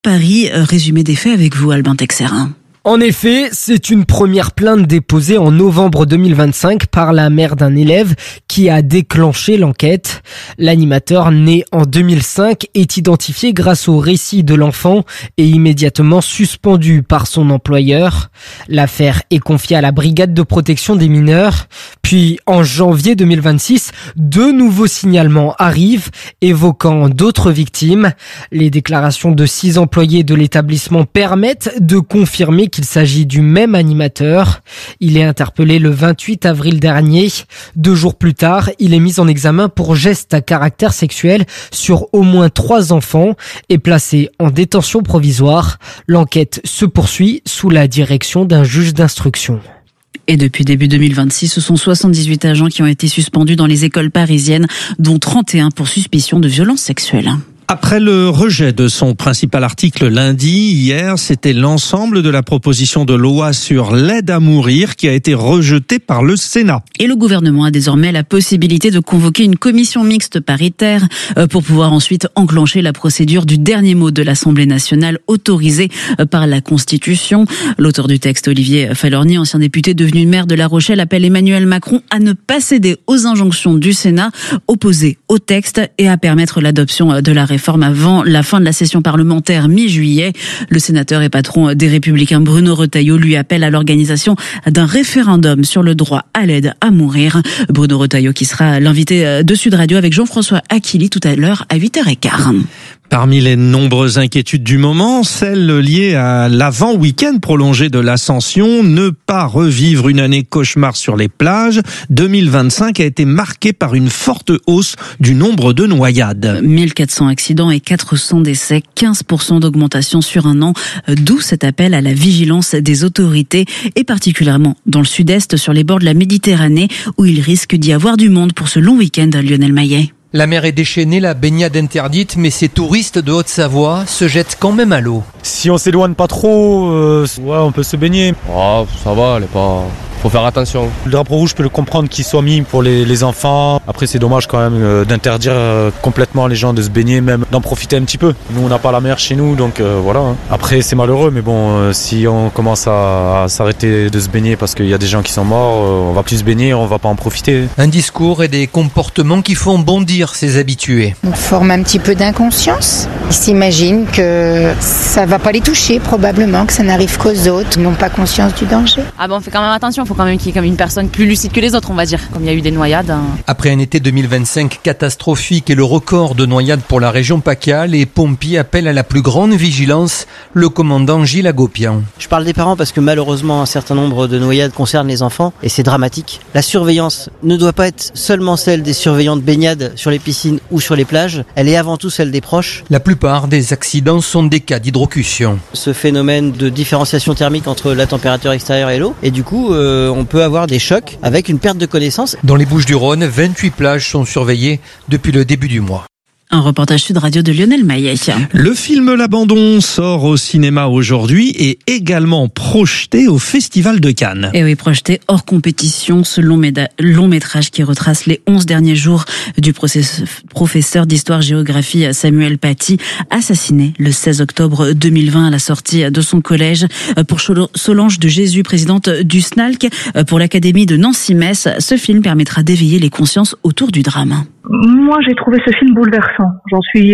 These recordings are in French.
Paris, résumé des faits avec vous, Albin Texerin. En effet, c'est une première plainte déposée en novembre 2025 par la mère d'un élève qui a déclenché l'enquête. L'animateur, né en 2005, est identifié grâce au récit de l'enfant et immédiatement suspendu par son employeur. L'affaire est confiée à la brigade de protection des mineurs. Puis, en janvier 2026, 2 nouveaux signalements arrivent, évoquant d'autres victimes. Les déclarations de 6 employés de l'établissement permettent de confirmer qu'il s'agit du même animateur. Il est interpellé le 28 avril dernier. 2 jours plus tard, il est mis en examen pour geste à caractère sexuel sur au moins 3 enfants et placé en détention provisoire. L'enquête se poursuit sous la direction d'un juge d'instruction. Et depuis début 2026, ce sont 78 agents qui ont été suspendus dans les écoles parisiennes, dont 31 pour suspicion de violences sexuelles. Après le rejet de son principal article lundi, hier, c'était l'ensemble de la proposition de loi sur l'aide à mourir qui a été rejetée par le Sénat. Et le gouvernement a désormais la possibilité de convoquer une commission mixte paritaire pour pouvoir ensuite enclencher la procédure du dernier mot de l'Assemblée nationale autorisée par la Constitution. L'auteur du texte, Olivier Falorni, ancien député devenu maire de La Rochelle, appelle Emmanuel Macron à ne pas céder aux injonctions du Sénat opposées au texte et à permettre l'adoption de la réforme avant la fin de la session parlementaire mi-juillet. Le sénateur et patron des Républicains Bruno Retailleau lui appelle à l'organisation d'un référendum sur le droit à l'aide à mourir. Bruno Retailleau qui sera l'invité de Sud Radio avec Jean-François Aquili tout à l'heure à 8h15. Parmi les nombreuses inquiétudes du moment, celle liée à l'avant-week-end prolongé de l'Ascension, ne pas revivre une année cauchemar sur les plages. 2025 a été marqué par une forte hausse du nombre de noyades. 1400 accidents et 400 décès, 15% d'augmentation sur un an, d'où cet appel à la vigilance des autorités et particulièrement dans le sud-est sur les bords de la Méditerranée où il risque d'y avoir du monde pour ce long week-end, Lionel Maillet. La mer est déchaînée, la baignade interdite, mais ces touristes de Haute-Savoie se jettent quand même à l'eau. Si on s'éloigne pas trop, on peut se baigner. Oh, ça va, elle est pas... Faut faire attention. Le drapeau rouge, je peux le comprendre qu'il soit mis pour les enfants. Après, c'est dommage quand même d'interdire complètement les gens de se baigner, même d'en profiter un petit peu. Nous, on n'a pas la mer chez nous, donc voilà. Après, c'est malheureux, mais bon, si on commence à s'arrêter de se baigner parce qu'il y a des gens qui sont morts, on va plus se baigner, on va pas en profiter. Un discours et des comportements qui font bondir ses habitués. On forme un petit peu d'inconscience. Ils s'imaginent que ça va pas les toucher, probablement, que ça n'arrive qu'aux autres. Ils n'ont pas conscience du danger. Ah bon, on fait quand même attention. Faut quand même qu'il y ait comme une personne plus lucide que les autres, on va dire, comme il y a eu des noyades. Après un été 2025 catastrophique et le record de noyades pour la région PACA, les pompiers appellent à la plus grande vigilance. Le commandant Gilles Agopian. Je parle des parents parce que malheureusement un certain nombre de noyades concernent les enfants et c'est dramatique. La surveillance ne doit pas être seulement celle des surveillants de baignade sur les piscines ou sur les plages, elle est avant tout celle des proches. La plupart des accidents sont des cas d'hydrocution. Ce phénomène de différenciation thermique entre la température extérieure et l'eau, et du coup on peut avoir des chocs avec une perte de connaissance. Dans les Bouches-du-Rhône, 28 plages sont surveillées depuis le début du mois. Un reportage Sud Radio de Lionel Maillet. Le film L'Abandon sort au cinéma aujourd'hui et également projeté au Festival de Cannes. Et oui, projeté hors compétition, ce long métrage qui retrace les 11 derniers jours du professeur d'histoire-géographie Samuel Paty, assassiné le 16 octobre 2020 à la sortie de son collège. Pour Solange de Jésus, présidente du SNALC, pour l'Académie de Nancy-Metz, ce film permettra d'éveiller les consciences autour du drame. Moi, j'ai trouvé ce film bouleversant. J'en suis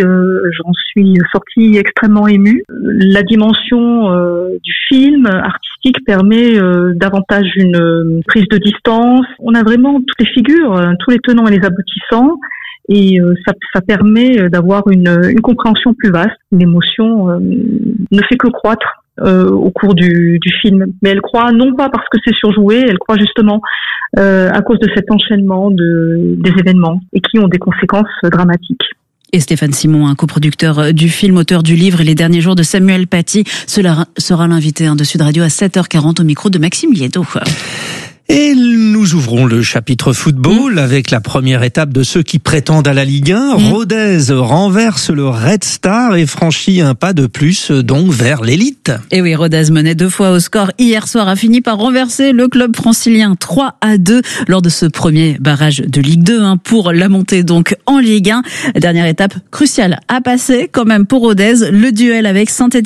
sortie extrêmement émue. La dimension du film artistique permet davantage une prise de distance. On a vraiment toutes les figures, tous les tenants et les aboutissants. Et ça permet d'avoir une compréhension plus vaste. L'émotion ne fait que croître au cours du film. Mais elle croît non pas parce que c'est surjoué, elle croît justement à cause de cet enchaînement des événements et qui ont des conséquences dramatiques. Et Stéphane Simon, un coproducteur du film, auteur du livre Les derniers jours de Samuel Paty, sera l'invité de Sud Radio à 7h40 au micro de Maxime Liedo. Et nous ouvrons le chapitre football avec la première étape de ceux qui prétendent à la Ligue 1. Rodez renverse le Red Star et franchit un pas de plus donc vers l'élite. Et oui, Rodez menait 2 fois au score hier soir, a fini par renverser le club francilien 3-2 lors de ce premier barrage de Ligue 2 pour la montée donc en Ligue 1. Dernière étape cruciale à passer quand même pour Rodez, le duel avec Saint-Étienne